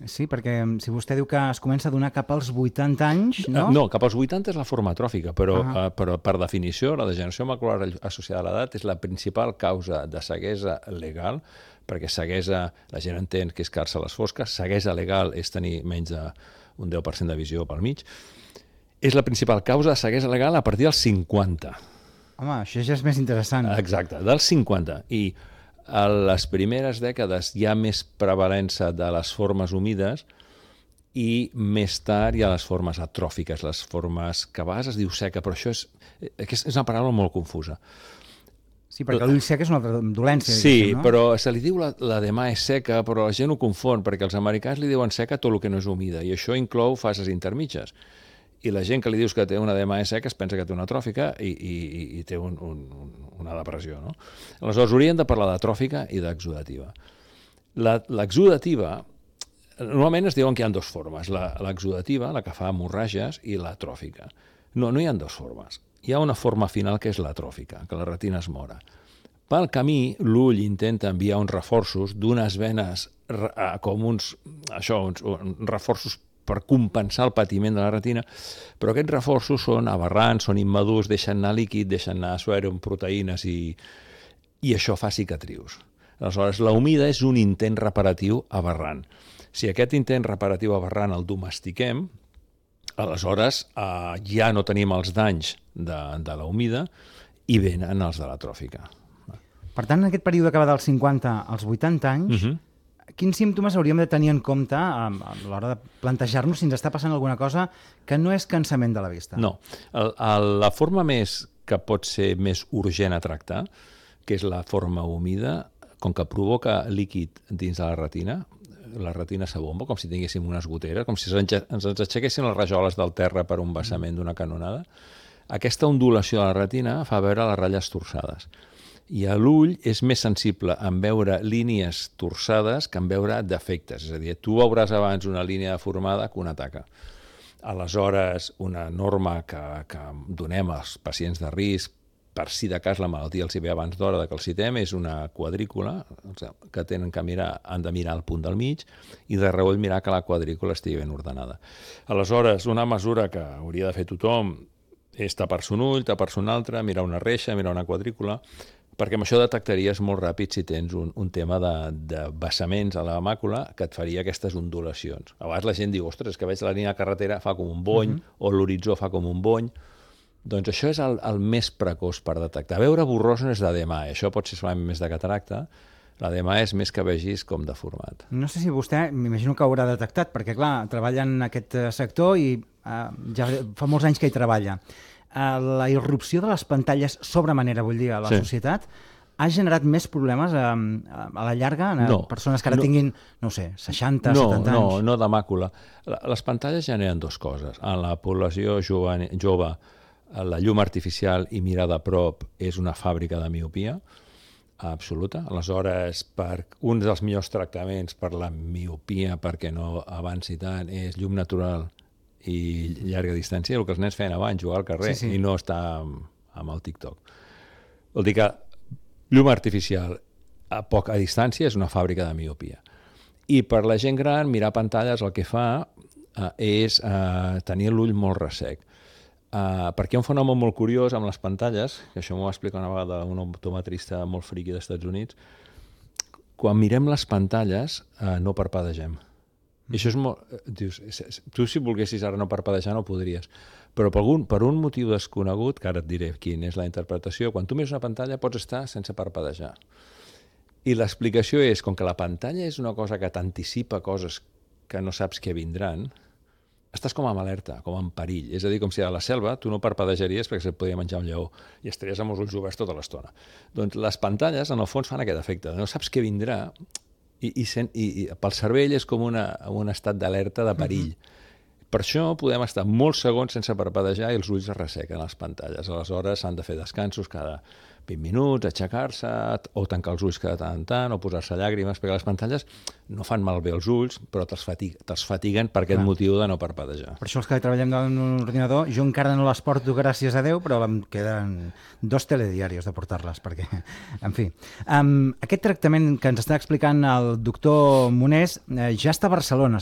Sí, perquè si vostè diu que es comença a donar cap als 80 anys, no? No, cap als 80 és la forma atròfica, però per definició la degeneració macular associada a l'edat és la principal causa de ceguesa legal, perquè ceguesa, la gent entén que és quedar-se a les fosques, ceguesa legal és tenir menys d'un 10% de visió pel mig. És la principal causa de ceguesa legal a partir dels 50. Home, això ja és més interessant. Exacte, dels 50. I a les primeres dècades hi ha més prevalença de les formes humides i més tard hi ha les formes atròfiques, les formes que a vegades es diu seca, però això és una paraula molt confusa. Sí, perquè l'ull sec és una altra dolència. Sí, no? però se li diu l'edema és seca, però la gent ho confon, perquè els americans li diuen seca tot el que no és humida, i això inclou fases intermitges. I la gent que li dius que té una edema seca es pensa que té una atròfica i té una depressió, no? Aleshores, hauríem de parlar d'atròfica i d'exudativa. L'exudativa, normalment es diuen que hi ha dues formes, l'exudativa, la que fa hemorràgies, i l'atròfica. No hi ha dues formes. Hi ha una forma final que és l'atròfica, que la retina es mora. Pel camí, l'ull intenta enviar uns reforços d'unes venes com uns reforços per compensar el patiment de la retina, però aquests reforços són aberrants, són immadurs, deixen anar líquid, deixen anar suero, proteïnes i això fa cicatrius. Aleshores, la humida és un intent reparatiu aberrant. Si aquest intent reparatiu aberrant el domestiquem, aleshores ja no tenim els danys de la humida i venen els de l'atròfica. Per tant, en aquest període que va dels 50 als 80 anys, quins símptomes hauríem de tenir en compte a l'hora de plantejar-nos si ens està passant alguna cosa que no és cansament de la vista? No. La forma que pot ser més urgent a tractar, que és la forma humida, com que provoca líquid dins de la retina s'abomba, com si tinguéssim unes goteres, com si ens aixequessin les rajoles del terra per un vessament d'una canonada. Aquesta ondulació de la retina fa veure les ratlles torçades. I a l'ull és més sensible en veure línies torçades que en veure defectes. És a dir, tu veuràs abans una línia deformada que una taca. Aleshores, una norma que donem als pacients de risc, per si de cas la malaltia els hi ve abans d'hora que els citem, és una quadrícula que tenen que han de mirar el punt del mig i de reüll mirar que la quadrícula estigui ben ordenada. Aleshores, una mesura que hauria de fer tothom és tapar-se un ull, tapar-se un altre, mirar una reixa, mirar una quadrícula, perquè amb això detectaries molt ràpid si tens un tema de vessaments a la màcula que et faria aquestes ondulacions. A vegades la gent diu, ostres, que veig la línia de carretera fa com un bony, o l'horitzó fa com un bony. Doncs això és el més precoç per detectar. Veure borrós no és d'edema, això pot ser solament més de cataracta, l'edema és més que vegis com deformat. No sé si vostè, m'imagino que ho haurà detectat, perquè clar, treballa en aquest sector i ja fa molts anys que hi treballa. La irrupció de les pantalles sobre manera, vull dir, a la societat, ha generat més problemes a la llarga en persones que ara tinguin, no sé, 60, 70 anys? No de màcula. Les pantalles generen dues coses. En la població jove, la llum artificial i mirar de prop és una fàbrica de miopia absoluta. Aleshores, un dels millors tractaments per la miopia, perquè no avanci tant, és llum natural i llarga distància, el que els nens feien abans, jugar al carrer i no estar amb el TikTok. Vol dir que llum artificial a distància és una fàbrica de miopia. I per la gent gran, mirar pantalles el que fa és tenir l'ull molt ressec. Perquè hi ha un fenomen molt curiós amb les pantalles, que això m'ho va explicar una vegada un optometrista molt friqui dels Estats Units. Quan mirem les pantalles no parpadegem. I això és molt... Dius, tu si volguessis ara no parpadejar no podries, però per un motiu desconegut, que ara et diré quina és la interpretació, quan tu mires una pantalla pots estar sense parpadejar. I l'explicació és, com que la pantalla és una cosa que t'anticipa coses que no saps que vindran, estàs com en alerta, com en perill. És a dir, com si a la selva tu no parpadejaries perquè se't podia menjar un lleó i estaries amb els ulls oberts tota l'estona. Doncs les pantalles, en el fons, fan aquest efecte. No saps què vindrà i pel cervell és com un estat d'alerta de perill. Per això podem estar molts segons sense parpadejar i els ulls es ressequen a les pantalles. Aleshores s'han de fer descansos cada 20 minuts, aixecar-se o tancar els ulls cada tant en tant o posar-se llàgrimes, perquè les pantalles no fan malbé els ulls, però te'ls fatiguen per aquest motiu de no parpadejar. Per això els que treballem davant un ordinador, jo encara no les porto, gràcies a Déu, però em queden 2 telediaris de portar-les, perquè, en fi. Aquest tractament que ens està explicant el doctor Monés ja està a Barcelona,